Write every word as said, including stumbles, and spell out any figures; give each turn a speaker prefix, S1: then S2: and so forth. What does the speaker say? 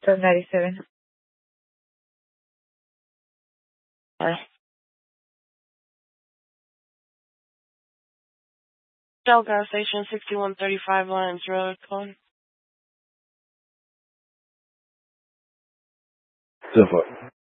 S1: seven ninety-seven. Sorry.
S2: Shell gas station, sixty-one thirty-five Lions Road, calling.
S3: So far.